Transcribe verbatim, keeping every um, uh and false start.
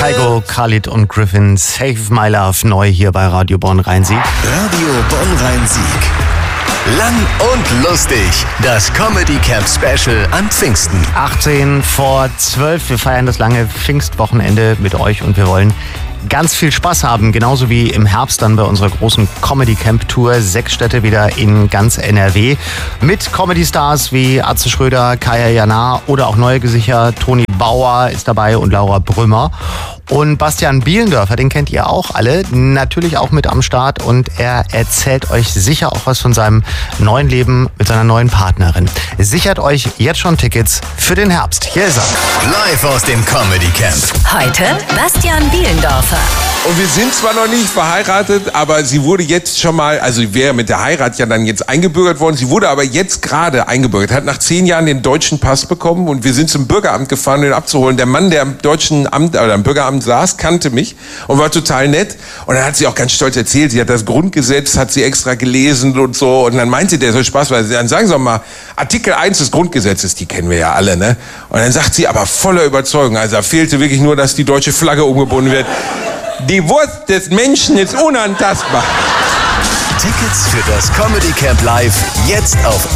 Kygo, Khalid und Griffin, Save My Love, neu hier bei Radio Bonn Rhein-Sieg. Radio Bonn Rhein-Sieg. Lang und lustig. Das Comedy Camp Special an Pfingsten. achtzehn vor zwölf. Wir feiern das lange Pfingstwochenende mit euch und wir wollen ganz viel Spaß haben. Genauso wie im Herbst dann bei unserer großen Comedy Camp Tour. Sechs Städte wieder in ganz N R W. Mit Comedy-Stars wie Atze Schröder, Kaya Jana oder auch neue Gesichter. Toni Bauer ist dabei und Laura Brümmer. Und Bastian Bielendörfer, den kennt ihr auch alle, natürlich auch mit am Start und er erzählt euch sicher auch was von seinem neuen Leben mit seiner neuen Partnerin. Sichert euch jetzt schon Tickets für den Herbst. Hier ist er. Live aus dem Comedy Camp. Heute Bastian Bielendörfer. Und wir sind zwar noch nicht verheiratet, aber sie wurde jetzt schon mal, also wäre mit der Heirat ja dann jetzt eingebürgert worden, sie wurde aber jetzt gerade eingebürgert, hat nach zehn Jahren den deutschen Pass bekommen und wir sind zum Bürgeramt gefahren, um ihn abzuholen. Der Mann, der am deutschen Amt oder am Bürgeramt saß, kannte mich und war total nett. Und dann hat sie auch ganz stolz erzählt, sie hat das Grundgesetz, hat sie extra gelesen und so. Und dann meinte der so Spaß, weil dann sagen Sie doch mal, Artikel eins des Grundgesetzes, die kennen wir ja alle, ne? Und dann sagt sie aber voller Überzeugung, also da fehlte wirklich nur, dass die deutsche Flagge umgebunden wird. Die Wurst des Menschen ist unantastbar. Tickets für das Comedy Camp Live jetzt auf